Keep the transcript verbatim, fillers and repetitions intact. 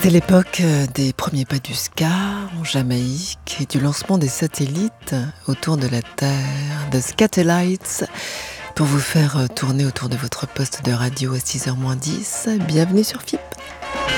C'était l'époque euh, des premiers pas du ska en Jamaïque et du lancement des satellites autour de la Terre, de Scatelites, pour vous faire euh, tourner autour de votre poste de radio à six heures moins dix. Bienvenue sur F I P.